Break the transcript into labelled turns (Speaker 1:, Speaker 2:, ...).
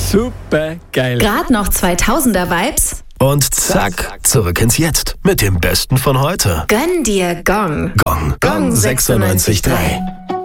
Speaker 1: Super geil.
Speaker 2: Grad noch 2000er Vibes?
Speaker 3: Und zack, zurück ins Jetzt mit dem Besten von heute.
Speaker 2: Gönn dir Gong.
Speaker 3: Gong 96.3.